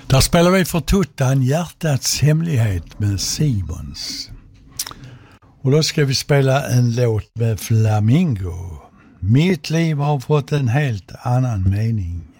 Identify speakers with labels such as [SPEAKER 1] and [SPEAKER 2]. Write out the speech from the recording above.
[SPEAKER 1] Där spelar vi för tuttan Hjärtats hemlighet med Simons. Och då ska vi spela en låt med Flamingo. Mitt liv har fått en helt annan mening.